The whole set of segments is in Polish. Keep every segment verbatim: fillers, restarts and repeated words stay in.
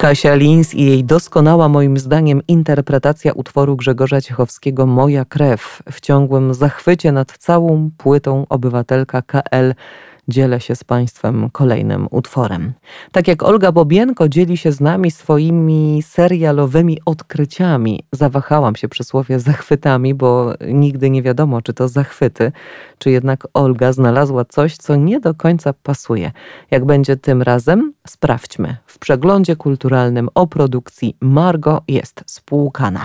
Kasia Lins i jej doskonała moim zdaniem interpretacja utworu Grzegorza Ciechowskiego „Moja krew”. W ciągłym zachwycie nad całą płytą obywatelka K L dzielę się z Państwem kolejnym utworem. Tak jak Olga Bobienko dzieli się z nami swoimi serialowymi odkryciami, zawahałam się przy słowie zachwytami, bo nigdy nie wiadomo, czy to zachwyty, czy jednak Olga znalazła coś, co nie do końca pasuje. Jak będzie tym razem? Sprawdźmy. W przeglądzie kulturalnym o produkcji Margo jest spłukana.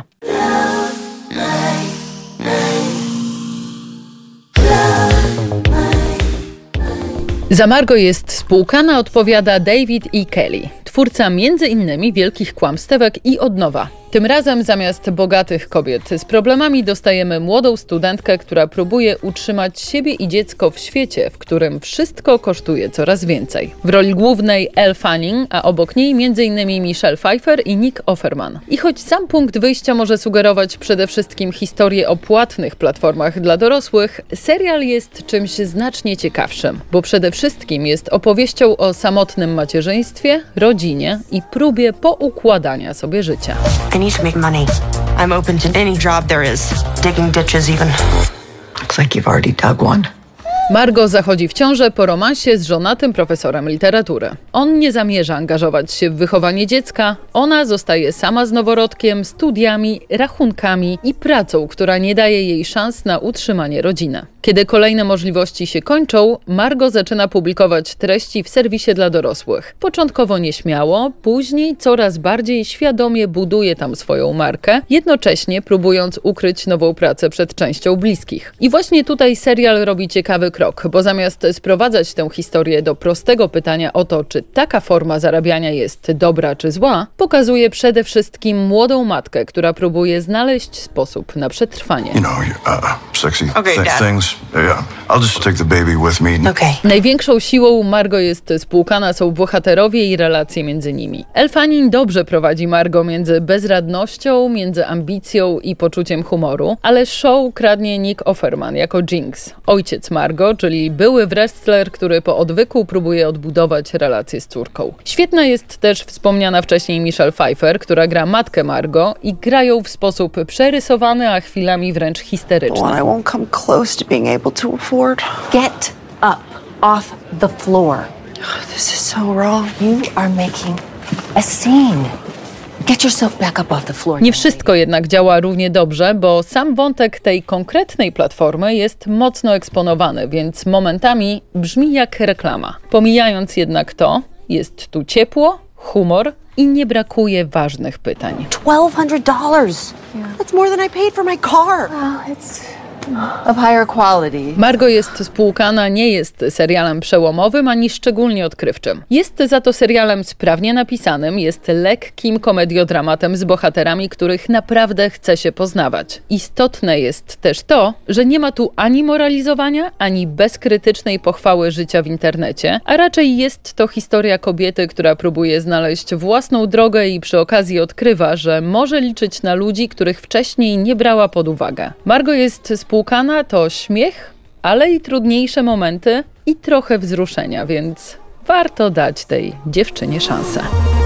Za Margo jest spłukana odpowiada David E. Kelley, twórca między innymi Wielkich Kłamstewek i Od nowa. Tym razem zamiast bogatych kobiet z problemami dostajemy młodą studentkę, która próbuje utrzymać siebie i dziecko w świecie, w którym wszystko kosztuje coraz więcej. W roli głównej Elle Fanning, a obok niej między innymi Michelle Pfeiffer i Nick Offerman. I choć sam punkt wyjścia może sugerować przede wszystkim historię o płatnych platformach dla dorosłych, serial jest czymś znacznie ciekawszym, bo przede wszystkim jest opowieścią o samotnym macierzyństwie, rodzinie i próbie poukładania sobie życia. I need to make money. I'm open to any job there is. Digging ditches even. Looks like you've already dug one. Margo zachodzi w ciążę po romansie z żonatym profesorem literatury. On nie zamierza angażować się w wychowanie dziecka, ona zostaje sama z noworodkiem, studiami, rachunkami i pracą, która nie daje jej szans na utrzymanie rodziny. Kiedy kolejne możliwości się kończą, Margo zaczyna publikować treści w serwisie dla dorosłych. Początkowo nieśmiało, później coraz bardziej świadomie buduje tam swoją markę, jednocześnie próbując ukryć nową pracę przed częścią bliskich. I właśnie tutaj serial robi ciekawy krok, bo zamiast sprowadzać tę historię do prostego pytania o to, czy taka forma zarabiania jest dobra czy zła, pokazuje przede wszystkim młodą matkę, która próbuje znaleźć sposób na przetrwanie. You know, uh, sexy Okay, th- Dad. things. Yeah, I'll just take the baby with me. Okay. Największą siłą Margo jest spłukana są bohaterowie i relacje między nimi. Elle Fanning dobrze prowadzi Margo między bezradnością, między ambicją i poczuciem humoru, ale show kradnie Nick Offerman jako Jinx, ojciec Margo, czyli były wrestler, który po odwyku próbuje odbudować relacje z córką. Świetna jest też wspomniana wcześniej Michelle Pfeiffer, która gra matkę Margo i grają w sposób przerysowany, a chwilami wręcz histeryczny. Well, I won't come close to being able to afford. Get up off the floor. This is so wrong. You are making a scene. Get yourself back up off the floor. Nie wszystko jednak działa równie dobrze, bo sam wątek tej konkretnej platformy jest mocno eksponowany, więc momentami brzmi jak reklama. Pomijając jednak to, jest tu ciepło, humor i nie brakuje ważnych pytań. twelve hundred dollars. That's more than I paid for my car. Well, it's of higher quality. Margo jest spłukana nie jest serialem przełomowym ani szczególnie odkrywczym. Jest za to serialem sprawnie napisanym, jest lekkim komediodramatem z bohaterami, których naprawdę chce się poznawać. Istotne jest też to, że nie ma tu ani moralizowania, ani bezkrytycznej pochwały życia w internecie, a raczej jest to historia kobiety, która próbuje znaleźć własną drogę i przy okazji odkrywa, że może liczyć na ludzi, których wcześniej nie brała pod uwagę. Margo jest spłukana Spłukana to śmiech, ale i trudniejsze momenty i trochę wzruszenia, więc warto dać tej dziewczynie szansę.